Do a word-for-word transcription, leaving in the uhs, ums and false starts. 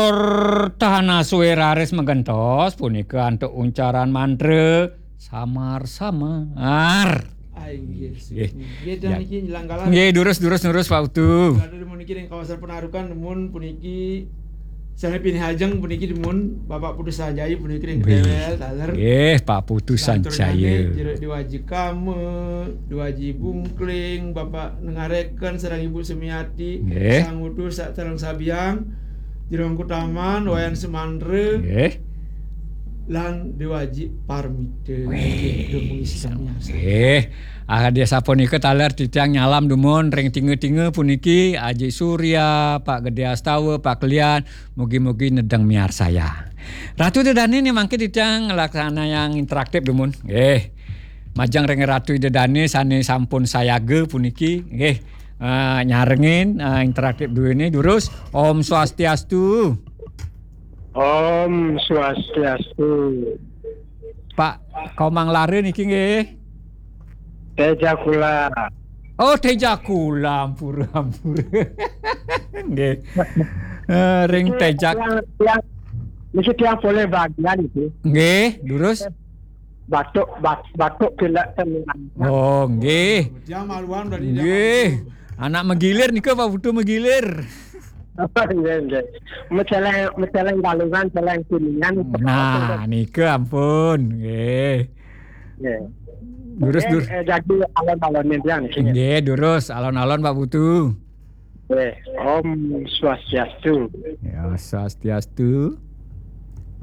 Matur tahana suwe raris menggentos punika antuk uncaran mantra samar-samar. Ai nggih. Nggih. Nggih dan iki njelang kalah. Nggih, durus-durus-durus Pak Utu. Kada puniki ing kawasan Penarukan mun puniki Sane Pini Hajeng puniki mun Bapak Putu Sanjaya puniki ring Dewel taler. Nggih, Pak Putu Sanjaya. Jero diwaji Kame, diwaji Bungkling, Bapak nengareken sareng Ibu Semiati, Nggih. sang utus sak terang sabiang, jero Kutaman, Wayan Semandre, Nggih. lan diwaji Parmite. Nggih, mengisi samiasa. Nggih. Ah desa punika taler titiang nyalam dumun ring tinge-tinge puniki Aji Surya, Pak Gede Astawa, Pak Klian, mugi-mugi nedeng miar saya. Ratu Dedani ini mangke titiang ngelaksana yang interaktif dumun. Nggih. Majang ring Ratu Dedani sane sampun sayage puniki nggih. Uh, nyarengin uh, interaktif duweni durus Om Swastiastu. Om Swastiastu. Pak Komang Lare niki nggih. Teja kula. Oh, Teja kula, ampura ampura. Nggih. Eh, ring Teja. Mesti dia boleh bagian itu. Nggih, durus. Batuk bat, batuk kena tenan. Oh, nggih. Dia maluan dari dia. Nggih. Anak menggilir nika Pak Putu menggilir. Iya, iya. Meceleng meceleng galungan, celeng kuningan. Nah, nika ampun. Nggih. Nggih. Durus durus. Eh, jadi alon-alon yang di sini. Nggih, durus alon-alon Pak Putu. Eh, Om Swastiastu. Ya, Swastiastu.